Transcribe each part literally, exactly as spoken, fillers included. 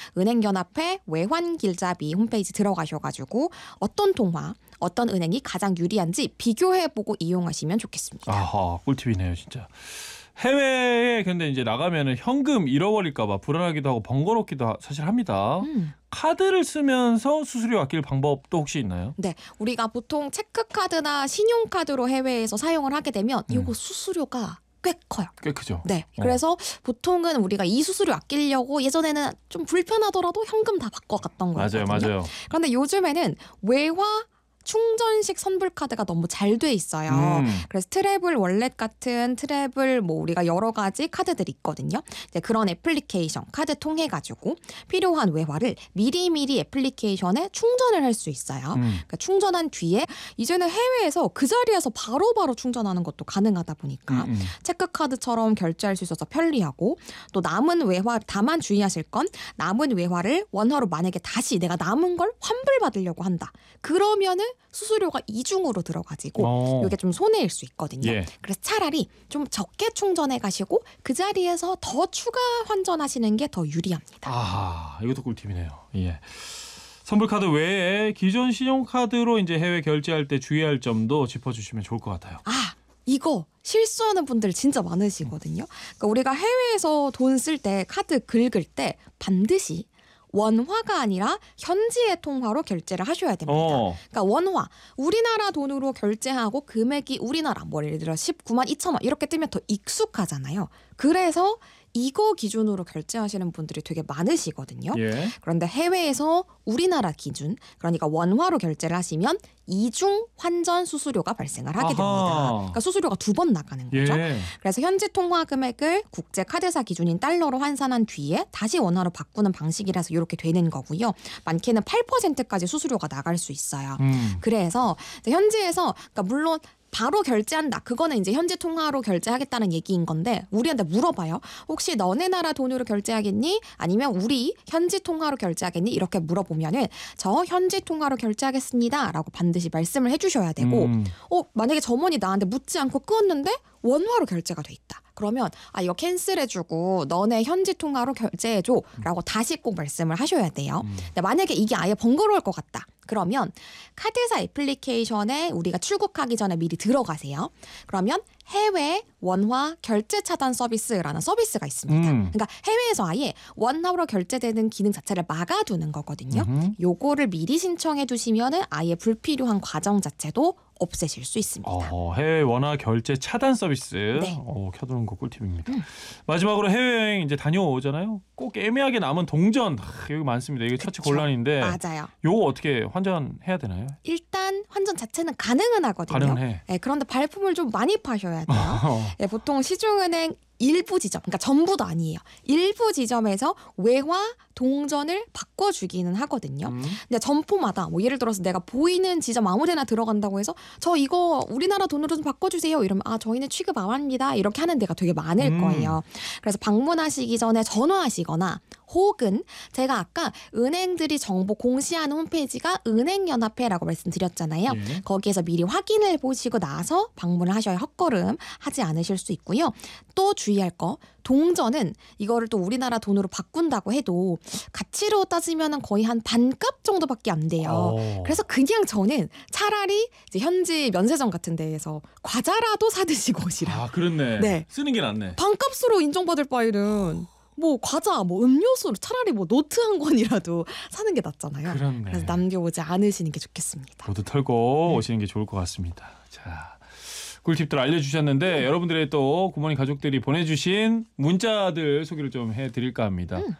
은행연합회 외환길잡이 홈페이지 들어가셔가지고 어떤 통화, 어떤 은행이 가장 유리한지 비교해보고 이용하시면 좋겠습니다. 아하, 꿀팁이네요, 진짜. 해외에 근데 이제 나가면은 현금 잃어버릴까봐 불안하기도 하고 번거롭기도 사실 합니다. 음. 카드를 쓰면서 수수료 아낄 방법도 혹시 있나요? 네, 우리가 보통 체크카드나 신용카드로 해외에서 사용을 하게 되면 음. 이거 수수료가 꽤 커요. 꽤 크죠. 네, 어. 그래서 보통은 우리가 이 수수료 아끼려고 예전에는 좀 불편하더라도 현금 다 바꿔갔던 거거든요. 맞아요, 맞아요. 그런데 요즘에는 외화 충전식 선불카드가 너무 잘 돼 있어요. 음. 그래서 트래블 월렛 같은 트래블 뭐 우리가 여러 가지 카드들이 있거든요. 이제 그런 애플리케이션 카드 통해 가지고 필요한 외화를 미리미리 애플리케이션에 충전을 할 수 있어요. 음. 그러니까 충전한 뒤에 이제는 해외에서 그 자리에서 바로바로 바로 충전하는 것도 가능하다 보니까 음, 음. 체크카드처럼 결제할 수 있어서 편리하고 또 남은 외화 다만 주의하실 건 남은 외화를 원화로 만약에 다시 내가 남은 걸 환불받으려고 한다. 그러면은 수수료가 이중으로 들어가지고 어. 이게 좀 손해일 수 있거든요. 예. 그래서 차라리 좀 적게 충전해 가시고 그 자리에서 더 추가 환전하시는 게 더 유리합니다. 아, 이것도 꿀팁이네요. 예. 선불카드 외에 기존 신용카드로 이제 해외 결제할 때 주의할 점도 짚어주시면 좋을 것 같아요. 아, 이거 실수하는 분들 진짜 많으시거든요. 그러니까 우리가 해외에서 돈 쓸 때 카드 긁을 때 반드시 원화가 아니라 현지의 통화로 결제를 하셔야 됩니다. 어. 그러니까 원화, 우리나라 돈으로 결제하고 금액이 우리나라 뭐 예를 들어 십구만 이천 원 이렇게 뜨면 더 익숙하잖아요. 그래서 이거 기준으로 결제하시는 분들이 되게 많으시거든요. 예. 그런데 해외에서 우리나라 기준, 그러니까 원화로 결제를 하시면 이중 환전 수수료가 발생을 하게 됩니다. 아하. 그러니까 수수료가 두 번 나가는 거죠. 예. 그래서 현지 통화 금액을 국제 카드사 기준인 달러로 환산한 뒤에 다시 원화로 바꾸는 방식이라서 이렇게 되는 거고요. 많게는 팔 퍼센트까지 수수료가 나갈 수 있어요. 음. 그래서 현지에서 그러니까 물론 바로 결제한다. 그거는 이제 현지 통화로 결제하겠다는 얘기인 건데 우리한테 물어봐요. 혹시 너네 나라 돈으로 결제하겠니? 아니면 우리 현지 통화로 결제하겠니? 이렇게 물어보면은 저 현지 통화로 결제하겠습니다. 라고 반드시 말씀을 해주셔야 되고 음. 어 만약에 점원이 나한테 묻지 않고 끊었는데 원화로 결제가 돼 있다. 그러면 아 이거 캔슬해주고 너네 현지 통화로 결제해줘 라고 다시 꼭 말씀을 하셔야 돼요. 음. 근데 만약에 이게 아예 번거로울 것 같다. 그러면 카드사 애플리케이션에 우리가 출국하기 전에 미리 들어가세요. 그러면 해외 원화 결제 차단 서비스라는 서비스가 있습니다. 음. 그러니까 해외에서 아예 원화로 결제되는 기능 자체를 막아두는 거거든요. 음흠. 요거를 미리 신청해 두시면은 아예 불필요한 과정 자체도 없애실 수 있습니다. 어, 해외 원화 결제 차단 서비스 네. 어, 켜두는 거 꿀팁입니다. 음. 마지막으로 해외여행 이제 다녀오잖아요. 꼭 애매하게 남은 동전 하, 여기 많습니다. 이게 처치 그쵸. 곤란인데 맞아요. 요거 어떻게 환전해야 되나요? 일단 환전 자체는 가능은 하거든요. 가능해. 네, 그런데 발품을 좀 많이 파셔야 돼요. 네, 보통 시중은행 일부 지점, 그러니까 전부도 아니에요. 일부 지점에서 외화 동전을 바꿔주기는 하거든요. 음. 근데 점포마다 뭐 예를 들어서 내가 보이는 지점 아무데나 들어간다고 해서 저 이거 우리나라 돈으로 좀 바꿔주세요. 이러면 아 저희는 취급 안 합니다. 이렇게 하는 데가 되게 많을 음. 거예요. 그래서 방문하시기 전에 전화하시거나 혹은 제가 아까 은행들이 정보 공시하는 홈페이지가 은행연합회라고 말씀드렸잖아요. 예. 거기에서 미리 확인을 보시고 나서 방문을 하셔야 헛걸음 하지 않으실 수 있고요. 또 주의할 거 동전은 이거를 또 우리나라 돈으로 바꾼다고 해도 가치로 따지면 거의 한 반값 정도밖에 안 돼요. 어. 그래서 그냥 저는 차라리 이제 현지 면세점 같은 데에서 과자라도 사드시고 오시라. 아 그렇네. 네. 쓰는 게 낫네. 반값으로 인정받을 바에는 뭐 과자, 뭐 음료수로 차라리 뭐 노트 한 권이라도 사는 게 낫잖아요. 그렇네. 그래서 남겨오지 않으시는 게 좋겠습니다. 모두 털고 네. 오시는 게 좋을 것 같습니다. 자, 꿀팁들 알려주셨는데 여러분들의 또 부모님 가족들이 보내주신 문자들 소개를 좀 해드릴까 합니다. 음.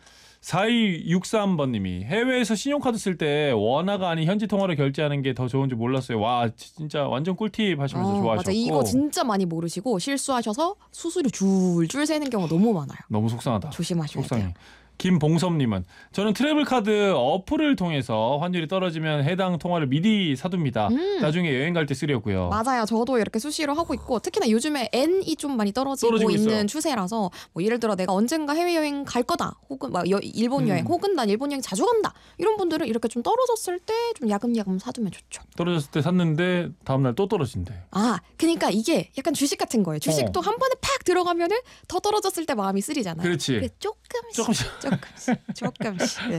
사이육삼 번님이 해외에서 신용카드 쓸 때 원화가 아닌 현지 통화로 결제하는 게 더 좋은 줄 몰랐어요. 와 진짜 완전 꿀팁 하시면서 어, 좋아하셨고. 맞아. 이거 진짜 많이 모르시고 실수하셔서 수수료 줄줄 새는 경우가 너무 많아요. 너무 속상하다. 조심하셔야 속상해. 돼요. 김봉섭님은 저는 트래블카드 어플을 통해서 환율이 떨어지면 해당 통화를 미리 사둡니다. 음. 나중에 여행 갈 때 쓰려고요. 맞아요. 저도 이렇게 수시로 하고 있고 특히나 요즘에 엔이 좀 많이 떨어지고 떨어지고 있는 있어요. 추세라서 뭐 예를 들어 내가 언젠가 해외여행 갈 거다 혹은 막 여, 일본 여행 음. 혹은 난 일본 여행 자주 간다 이런 분들은 이렇게 좀 떨어졌을 때 좀 야금야금 사두면 좋죠. 떨어졌을 때 샀는데 다음날 또 떨어진대. 아 그러니까 이게 약간 주식 같은 거예요. 주식도 어. 한 번에 팍 들어가면은 더 떨어졌을 때 마음이 쓰리잖아요. 그렇지. 조금씩 조금씩. 조금씩 조금씩 네.